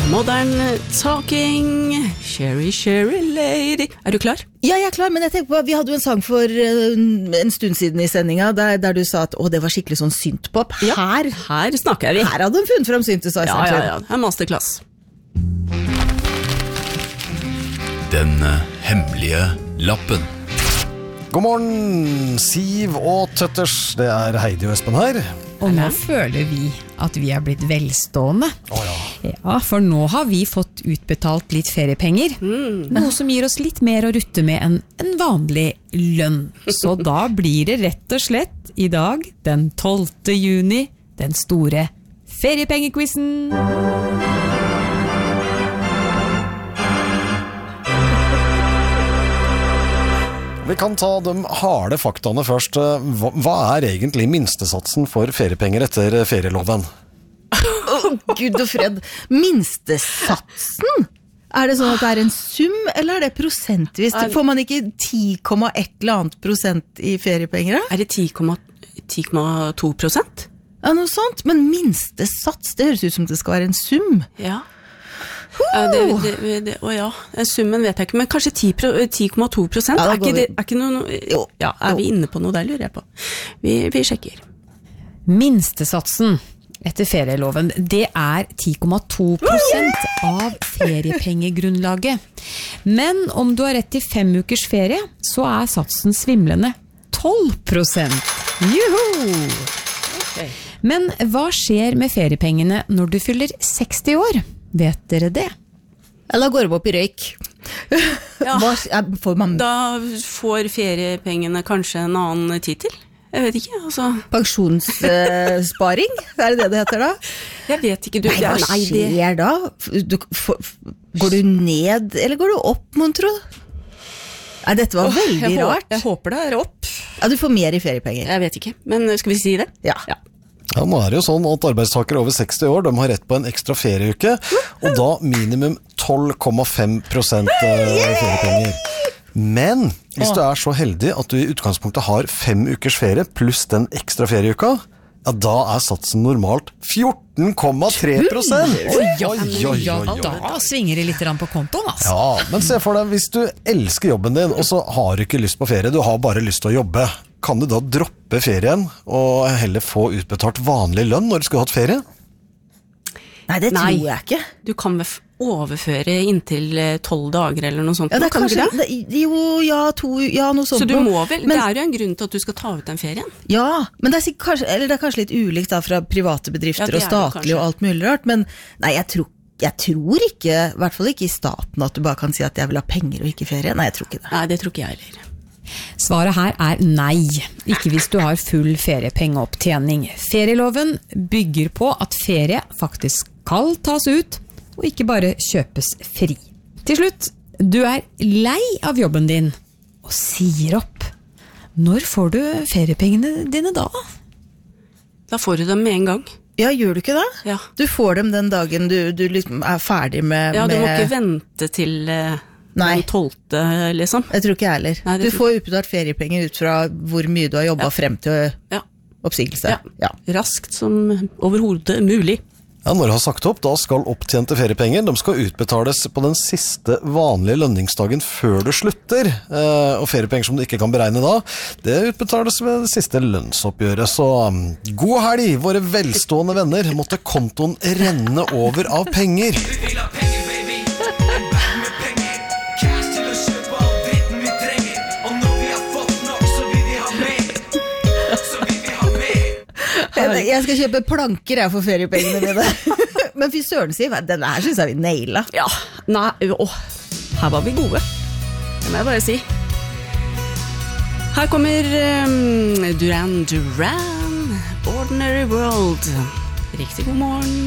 Modern Talking, Sherry, Sherry Lady. Du klar? Ja, jeg klar, men jeg tenker på, vi hadde jo en sang for en stund siden I sendinga, der du sa at det var skikkelig sånn syntpop. Her snakker vi. Her hadde hun funnet frem synthesizer. Ja, det masterclass. Den hemmelige lappen. God morgen, Siv og Tøtters. Det Heidi og Espen her. Og nå føler vi at vi blitt velstående. Ja, for nå har vi fått utbetalt litt feriepenger. Noe som gir oss litt mer å rutte med enn en vanlig lønn. Så da blir det rett og slett I dag, den 12. juni, den store feriepengequizen. Vi kan ta de harde faktaene først. Hva egentlig minstesatsen for feriepenger etter ferieloven? Gud og fred. Minstesatsen? Det sånn at det en sum, eller det prosentvis? Får man ikke 10,1% I feriepenger? Det 10,2%? Ja, noe sånt. Men minstesats, det høres ut som det skal være en sum. Ja. Summen vet jeg ikke, men kanskje 10,2%. Ikke noe, vi inne på noe der, lurer jeg på. Vi sjekker. Minstesatsen etter ferieloven, det 10,2% av feriepengegrunnlaget. Men om du har rett til 5 ukers ferie, så satsen svimlende 12%. Juhu! Okay. Men hva skjer med feriepengene når du fyller 60 år? Vet dere det? Eller går det opp I røyk? Ja, da får feriepengene kanskje en annen titel. Jeg vet ikke, altså. Pensjonssparing? Det heter da? Jeg vet ikke. Hva skjer da? Går du ned, eller går du opp, mon tro? Dette var veldig rart. Jeg håper det opp. Ja, du får mer I feriepenger. Jeg vet ikke, men skal vi si det? Ja. Ja, nå det jo sånn at arbeidstakere over 60 år, de har rett på en ekstra ferieuke, og da minimum 12,5% feriepenger. Men hvis du så heldig at du I utgangspunktet har 5 ukers ferie pluss den ekstra ferieuka, ja, da satsen normalt 14,3%. Da svinger det litt på kontoen, altså. Ja, men se for deg, hvis du elsker jobben din, og så har du ikke lyst på ferie, du har bare lyst til å jobbe, kan du da droppe ferien og heller få utbetalt vanlig lønn når du skulle hatt ferie? Nei, det tror jeg ikke. Du kan vel overføre inntil 12 dager eller noe sånt. Ja, det kanskje, noe sånt. Så du må vel, det jo en grunn til at du skal ta ut den ferien? Ja, men det kanskje litt ulikt da, fra private bedrifter og statlig og alt mulig rart, men nei, jeg tror ikke, I hvert fall ikke I staten, at du bare kan si at jeg vil ha penger og ikke ferie. Nei, jeg tror ikke det. Nei, det tror ikke jeg heller. Svaret her nei, ikke hvis du har full feriepengeopptjening. Ferieloven bygger på at ferie faktisk skal tas ut, og ikke bare kjøpes fri. Til slutt, du lei av jobben din, og sier opp. Når får du feriepengene dine da? Da får du dem med en gang. Ja, gjør du ikke det? Ja. Du får dem den dagen du liksom ferdig med... Ja, du må ikke vente til... den 12. liksom. Jeg tror ikke jeg heller. Nei, du får utbetalt feriepenger ut fra hvor mye du har jobbet frem til oppsigelse. Ja. Raskt som overhodet mulig. Ja, når du har sagt opp, da skal opptjente feriepenger, de skal utbetales på den siste vanlige lønningsdagen før du slutter, og feriepenger som du ikke kan beregne da, det utbetales ved det siste lønnsoppgjøret. Så god helg, våre velstående venner, måtte kontoen renne over av penger. Jeg skal kjøpe planker for feriepengene mine. Men fy søren, Siv, den her synes jeg vi naila. Ja, her var vi gode. Det må jeg bare si. Her kommer Duran Duran, Ordinary World. Riktig god morgen.